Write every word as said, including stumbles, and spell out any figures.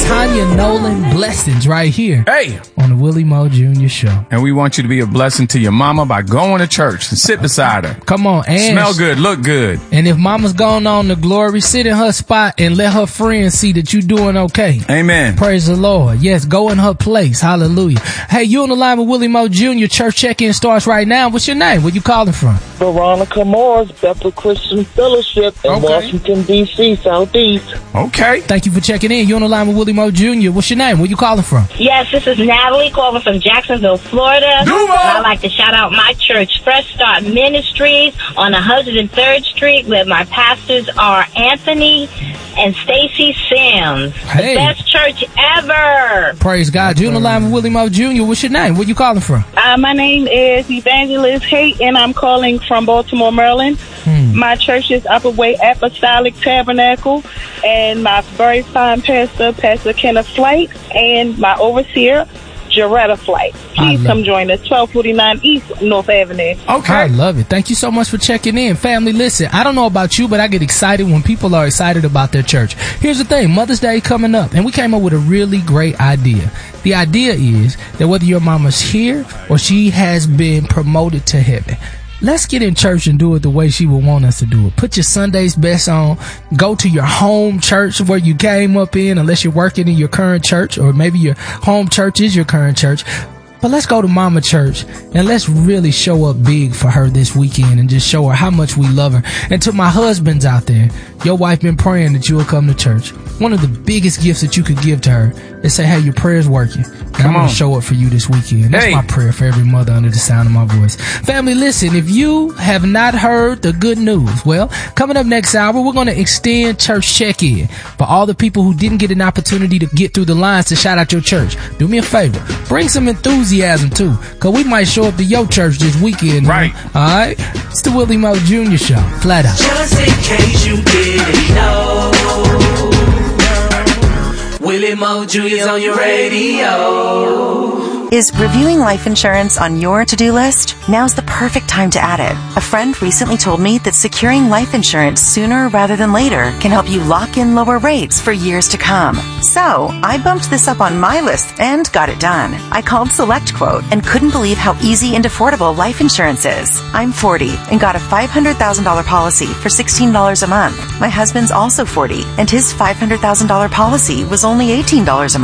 Tanya Nolan blessings right here. Hey. On the Willie Moe Junior Show. And we want you to be a blessing to your mama by going to church and sit beside her. Come on, and smell good, look good. And if mama's going on to glory, sit in her spot and let her friends see that you're doing okay. Amen. Praise the Lord. Yes, go in her place. Hallelujah. Hey, you on the line with Willie Moe Junior Church check-in starts right now. What's your name? Where you calling from? Veronica Morris, Bethel Christian Fellowship in Okay. Washington, D C, Southeast. Okay. Thank you for checking in. You on the line with Willie Moe Junior What's your name? Where you calling from? Yes, this is Natalie calling from Jacksonville, Florida. Duval. And I'd like to shout out my church, Fresh Start Ministries, on one hundred third Street, where my pastors are Anthony and Stacy Sims. Hey. The best church ever. Praise God. You on the line with Willie Moe Junior What's your name? Where you calling from? Uh, my name is Evangelist Haight, and I'm calling from Baltimore, Maryland. Hmm. My church is Upper Way Apostolic Tabernacle, and my very fine pastor, Pastor Kenneth Flight, and my overseer, Jaretta Flight. Please love come it. join us, twelve forty-nine East North Avenue. Okay. I love it. Thank you so much for checking in. Family, listen, I don't know about you, but I get excited when people are excited about their church. Here's the thing. Mother's Day coming up, and we came up with a really great idea. The idea is that whether your mama's here or she has been promoted to heaven, let's get in church and do it the way she would want us to do it. Put your Sunday's best on. Go to your home church where you came up in, unless you're working in your current church, or maybe your home church is your current church. But let's go to Mama Church and let's really show up big for her this weekend and just show her how much we love her. And to my husbands out there, your wife been praying that you will come to church. One of the biggest gifts that you could give to her is say, hey, your prayer's working. And Come I'm going on. to show up for you this weekend. That's Hey. my prayer for every mother under the sound of my voice. Family, listen, if you have not heard the good news, well, coming up next hour, we're going to extend church check-in for all the people who didn't get an opportunity to get through the lines to shout out your church. Do me a favor. Bring some enthusiasm, too, because we might show up to your church this weekend. Right. All right? It's the Willie Moe Junior Show. Flat out. Just in case you didn't know, Willie Moe Junior's on your radio. Is reviewing life insurance on your to-do list? Now's the perfect time to add it. A friend recently told me that securing life insurance sooner rather than later can help you lock in lower rates for years to come. So, I bumped this up on my list and got it done. I called SelectQuote and couldn't believe how easy and affordable life insurance is. I'm forty and got a five hundred thousand dollars policy for sixteen dollars a month. My husband's also forty and his five hundred thousand dollars policy was only eighteen dollars a month.